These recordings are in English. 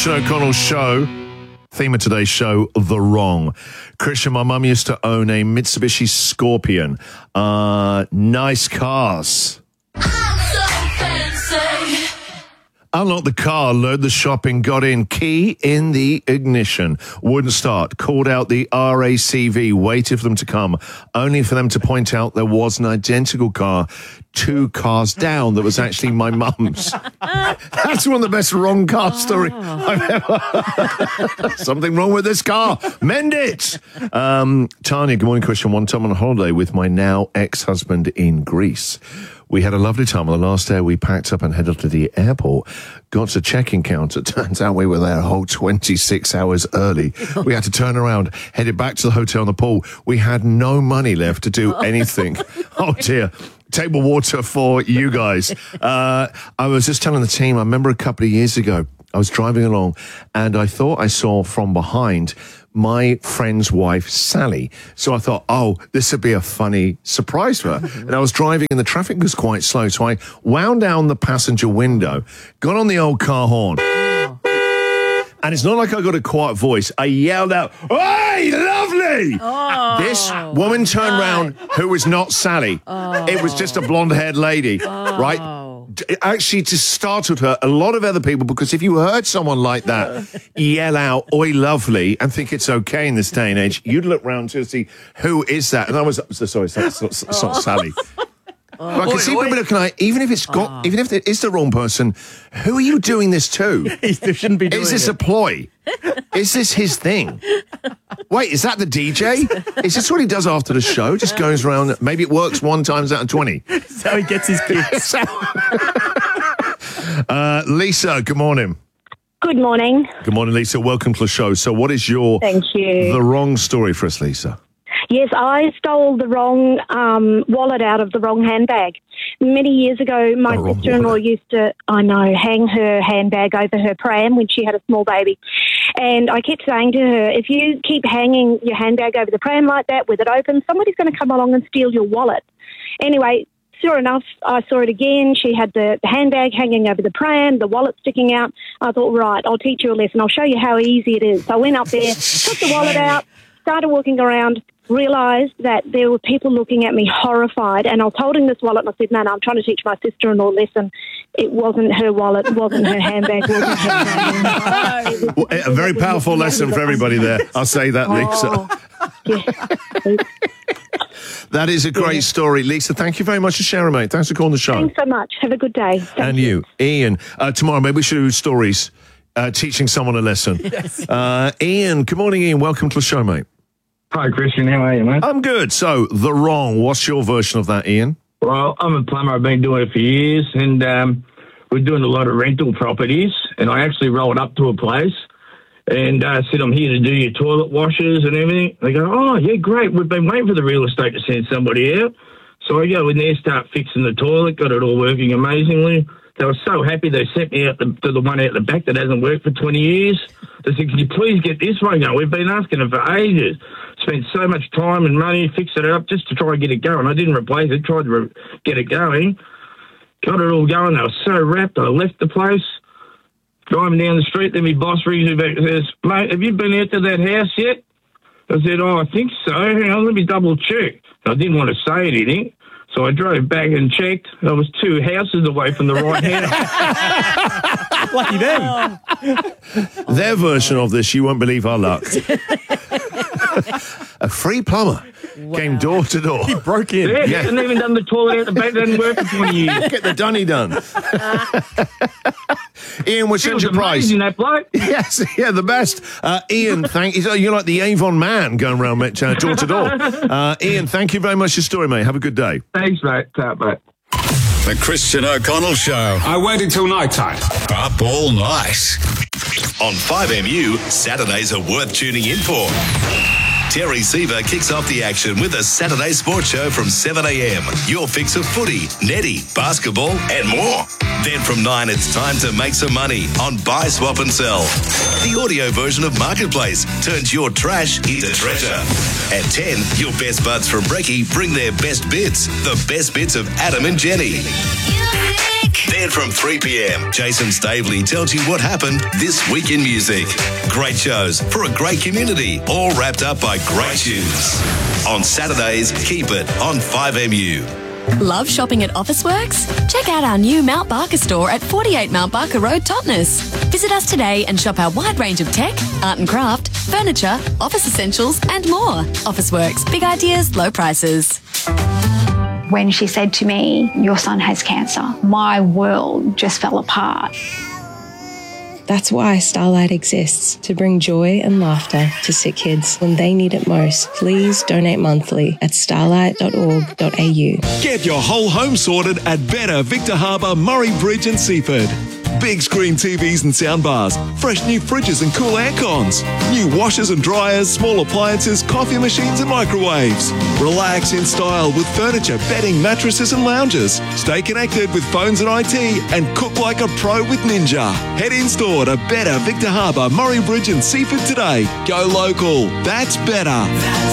Christian O'Connell Show. Theme of today's show, The Wrong. Christian, my mum used to own a Mitsubishi Scorpion. Nice cars. Unlocked the car, load the shopping, got in, key in the ignition, wouldn't start, called out the RACV, waited for them to come, only for them to point out there was an identical car 2 cars down that was actually my mum's. That's one of the best wrong car stories I've ever. Something wrong with this car. Mend it. Tanya, good morning, Christian. One time on holiday with my now ex-husband in Greece. We had a lovely time. On the last day, we packed up and headed to the airport, got to check-in counter. Turns out we were there a whole 26 hours early. We had to turn around, headed back to the hotel on the pool. We had no money left to do anything. Oh, dear. Table water for you guys. I was just telling the team, I remember a couple of years ago, I was driving along and I thought I saw from behind my friend's wife, Sally. So I thought, oh, this would be a funny surprise for her. And I was driving and the traffic was quite slow. So I wound down the passenger window, got on the old car horn. And it's not like I got a quiet voice. I yelled out, "Hey, lovely!" This woman turned round, who was not Sally. It was just a blonde-haired lady, right? It actually just startled her, a lot of other people, because if you heard someone like that yell out, "Oi, lovely," and think it's okay in this day and age, you'd look round to see, who is that? And I was, sorry, it's not Sally. But I can see people looking like, even if it is the wrong person, who are you doing this to? They shouldn't be doing it. Is this a ploy? Is this his thing? Wait, is that the DJ? Is this what he does after the show? Just goes around, maybe it works 1 time out of 20. That's how he gets his gigs. Lisa, good morning. Good morning. Good morning, Lisa. Welcome to the show. So what is your Thank you. The wrong story for us, Lisa? Yes, I stole the wrong wallet out of the wrong handbag. Many years ago, my sister-in-law used to, hang her handbag over her pram when she had a small baby. And I kept saying to her, if you keep hanging your handbag over the pram like that with it open, somebody's going to come along and steal your wallet. Anyway, sure enough, I saw it again. She had the handbag hanging over the pram, the wallet sticking out. I thought, right, I'll teach you a lesson. I'll show you how easy it is. So I went up there, took the wallet out, started walking around, realised that there were people looking at me horrified, and I was holding this wallet and I said, no, I'm trying to teach my sister-in-law a lesson. It wasn't her wallet, it wasn't her handbag, it wasn't her handbag. A very powerful lesson for everybody there. I'll say that, Lisa. Yeah. That is a great story. Lisa, thank you very much for sharing, mate. Thanks for calling the show. Thanks so much. Have a good day. Thank you. Ian, tomorrow maybe we should do stories, teaching someone a lesson. Yes. Ian, good morning, Ian. Welcome to the show, mate. Hi, Christian. How are you, mate? I'm good. So, The Wrong, what's your version of that, Ian? Well, I'm a plumber. I've been doing it for years, and we're doing a lot of rental properties, and I actually rolled up to a place and said, I'm here to do your toilet washes and everything. They go, oh, yeah, great. We've been waiting for the real estate to send somebody out. So I go in there, start fixing the toilet, got it all working amazingly. They were so happy they sent me out to the one out the back that hasn't worked for 20 years. They said, can you please get this one going? We've been asking them for ages. Spent so much time and money fixing it up just to try and get it going. I didn't replace it, tried to get it going. Got it all going. They were so wrapped. I left the place, driving down the street. Then my boss rings me back and says, mate, have you been out to that house yet? I said, oh, I think so. Hang on, let me double check. I didn't want to say anything. So I drove back and checked. I was 2 houses away from the right house. Lucky them. Their version of this, you won't believe our luck. A free plumber came door to door. He broke in. Yeah, hadn't even done the toilet out the back. Didn't work for 20 years. Get the dunny done. Ian, what's your price? Amazing, that bloke. Yes, yeah, the best. Ian, you're like the Avon man going around door to door. Ian, thank you very much for your story, mate. Have a good day. Thanks, mate. Mate. The Christian O'Connell Show. I waited till night time. Up all night. On 5MU, Saturdays are worth tuning in for. Terry Seaver kicks off the action with a Saturday sports show from 7 a.m. Your fix of footy, netty, basketball and more. Then from 9, it's time to make some money on Buy, Swap and Sell. The audio version of Marketplace turns your trash into treasure. At 10, your best buds from Brekkie bring their best bits. The best bits of Adam and Jenny. week. Then from 3 p.m, Jason Stavely tells you what happened this week in music. Great shows for a great community, all wrapped up by great tunes. On Saturdays, keep it on 5MU. Love shopping at Officeworks? Check out our new Mount Barker store at 48 Mount Barker Road, Totnes. Visit us today and shop our wide range of tech, art and craft, furniture, office essentials and more. Officeworks, big ideas, low prices. When she said to me, "Your son has cancer," my world just fell apart. That's why Starlight exists, to bring joy and laughter to sick kids when they need it most. Please donate monthly at starlight.org.au. Get your whole home sorted at Better Victor Harbour, Murray Bridge and Seaford. Big screen TVs and soundbars, fresh new fridges and cool air cons, new washers and dryers, small appliances, coffee machines and microwaves. Relax in style with furniture, bedding, mattresses and lounges. Stay connected with phones and IT and cook like a pro with Ninja. Head in store to Better Victor Harbour, Murray Bridge and Seaford today. Go local. That's better.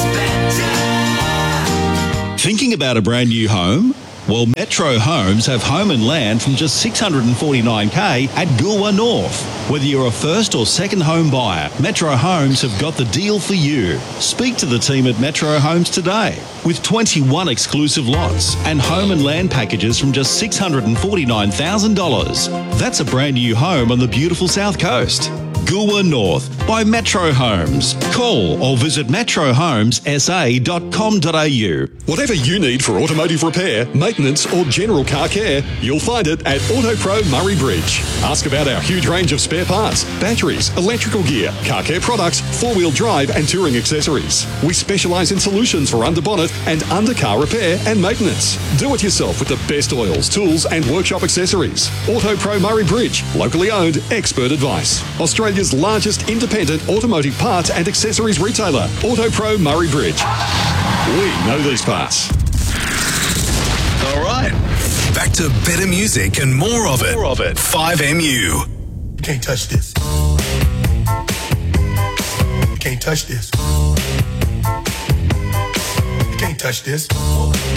Thinking about a brand new home? Well, Metro Homes have home and land from just $649K at Goolwa North. Whether you're a first or second home buyer, Metro Homes have got the deal for you. Speak to the team at Metro Homes today. With 21 exclusive lots and home and land packages from just $649,000. That's a brand new home on the beautiful South Coast. Goolwa North by Metro Homes. Call or visit metrohomessa.com.au. Whatever you need for automotive repair, maintenance or general car care, you'll find it at AutoPro Murray Bridge. Ask about our huge range of spare parts, batteries, electrical gear, car care products, four-wheel drive and touring accessories. We specialise in solutions for under-bonnet and under-car repair and maintenance. Do it yourself with the best oils, tools and workshop accessories. AutoPro Murray Bridge, locally owned, expert advice. Australia's largest independent automotive parts and accessories retailer, AutoPro Murray Bridge. We know these parts. All right, back to better music and more of it. 5MU. You can't touch this. You can't touch this. You can't touch this.